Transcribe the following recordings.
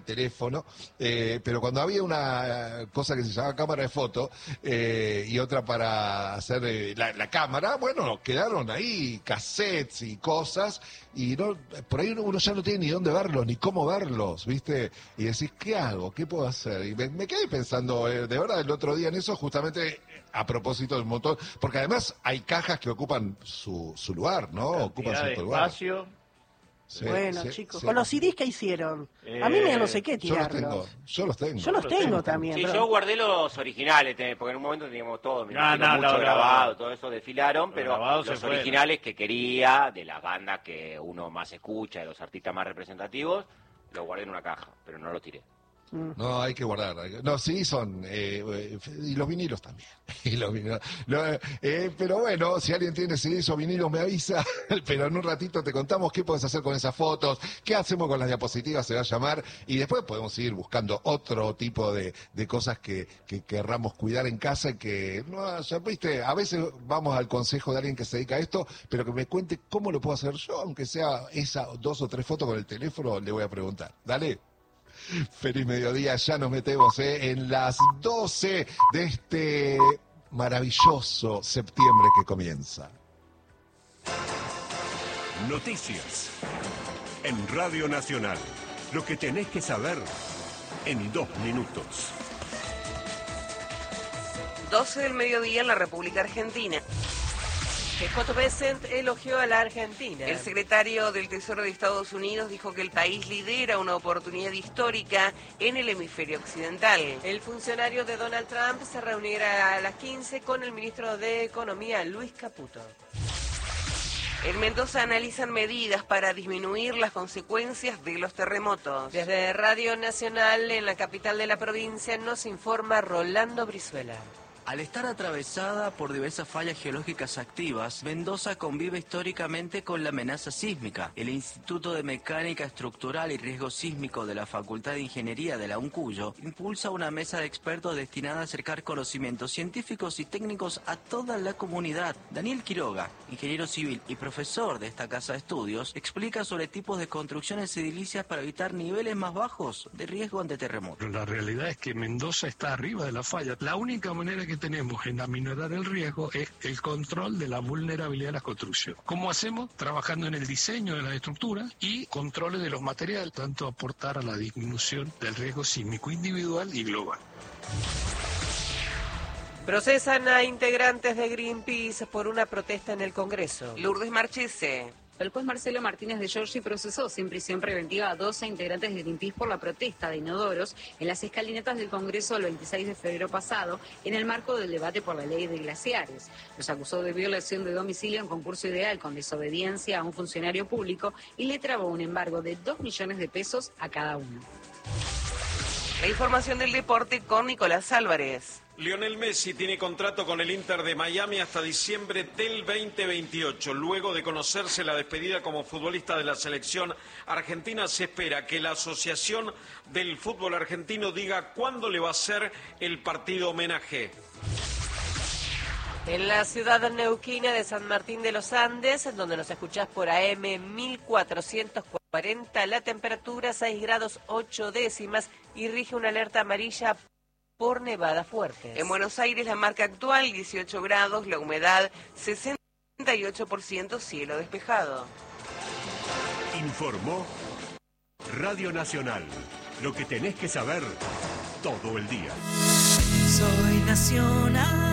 teléfono, pero cuando había una cosa que se llamaba cámara de foto y otra para hacer la cámara, bueno, quedaron ahí cassettes y cosas, y no, por ahí uno ya no tiene ni dónde verlos, ni cómo verlos, ¿viste? Y decís, ¿qué hago? ¿Qué puedo hacer? Y me quedé pensando, de verdad, el otro día en eso, justamente a propósito del montón, porque además hay cajas que ocupan su lugar, ¿no? Ocupan su lugar. Espacio. Sí, bueno, chicos, con los CDs que hicieron, a mí me no sé qué tirarlos. Yo los tengo. Yo los tengo también. Sí, pero... yo guardé los originales, porque en un momento teníamos todo, mucho grabado, todo eso desfilaron, pero los originales que quería, de las bandas que uno más escucha, de los artistas más representativos, los guardé en una caja, pero no los tiré. No, hay que guardar. No, sí, son. Y los vinilos también. Pero bueno, si alguien tiene CDs o vinilos, me avisa. Pero en un ratito te contamos qué puedes hacer con esas fotos, qué hacemos con las diapositivas, se va a llamar. Y después podemos seguir buscando otro tipo de cosas que querramos cuidar en casa y que, no, ya, viste, a veces vamos al consejo de alguien que se dedica a esto, pero que me cuente cómo lo puedo hacer yo, aunque sea esa 2 o 3 fotos con el teléfono, le voy a preguntar. Dale. Feliz mediodía, ya nos metemos en las 12 de este maravilloso septiembre que comienza. Noticias en Radio Nacional. Lo que tenés que saber en 2 minutos. 12 del mediodía en la República Argentina. Scott Bessent elogió a la Argentina. El secretario del Tesoro de Estados Unidos dijo que el país lidera una oportunidad histórica en el hemisferio occidental. El funcionario de Donald Trump se reunirá a las 15 con el ministro de Economía, Luis Caputo. En Mendoza analizan medidas para disminuir las consecuencias de los terremotos. Desde Radio Nacional, en la capital de la provincia, nos informa Rolando Brizuela. Al estar atravesada por diversas fallas geológicas activas, Mendoza convive históricamente con la amenaza sísmica. El Instituto de Mecánica Estructural y Riesgo Sísmico de la Facultad de Ingeniería de la UNCUYO impulsa una mesa de expertos destinada a acercar conocimientos científicos y técnicos a toda la comunidad. Daniel Quiroga, ingeniero civil y profesor de esta casa de estudios, explica sobre tipos de construcciones edilicias para evitar niveles más bajos de riesgo ante terremotos. La realidad es que Mendoza está arriba de la falla. La única manera que tenemos en aminorar el riesgo es el control de la vulnerabilidad de la construcción. ¿Cómo hacemos? Trabajando en el diseño de la estructura y controles de los materiales, tanto aportar a la disminución del riesgo sísmico individual y global. Procesan a integrantes de Greenpeace por una protesta en el Congreso. Lourdes Marchese. El juez Marcelo Martínez de Giorgi procesó sin prisión preventiva a 12 integrantes de Greenpeace por la protesta de inodoros en las escalinatas del Congreso el 26 de febrero pasado, en el marco del debate por la ley de glaciares. Los acusó de violación de domicilio en concurso ideal con desobediencia a un funcionario público y le trabó un embargo de 2 millones de pesos a cada uno. La información del deporte con Nicolás Álvarez. Lionel Messi tiene contrato con el Inter de Miami hasta diciembre del 2028. Luego de conocerse la despedida como futbolista de la selección argentina, se espera que la Asociación del Fútbol Argentino diga cuándo le va a hacer el partido homenaje. En la ciudad neuquina de San Martín de los Andes, en donde nos escuchás por AM 1440, la temperatura 6 grados 8 décimas y rige una alerta amarilla por nevadas fuertes. En Buenos Aires la marca actual 18 grados, la humedad 68%, cielo despejado. Informó Radio Nacional. Lo que tenés que saber todo el día. Soy Nacional.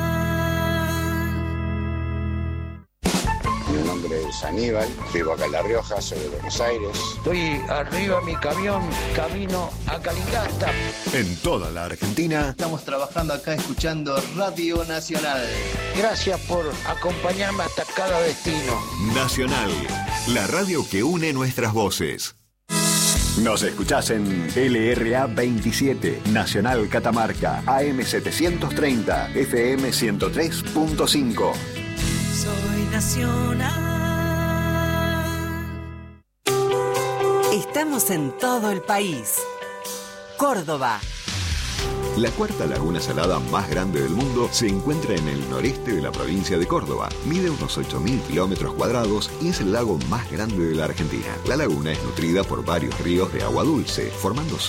Mi nombre es Aníbal, vivo acá en La Rioja, soy de Buenos Aires. Estoy arriba de mi camión, camino a Calingasta. En toda la Argentina. Estamos trabajando acá escuchando Radio Nacional. Gracias por acompañarme hasta cada destino. Nacional, la radio que une nuestras voces. Nos escuchás en LRA 27, Nacional Catamarca, AM 730, FM 103.5. Soy Nacional. Estamos en todo el país. Córdoba. La cuarta laguna salada más grande del mundo se encuentra en el noreste de la provincia de Córdoba. Mide unos 8.000 kilómetros cuadrados y es el lago más grande de la Argentina. La laguna es nutrida por varios ríos de agua dulce, formando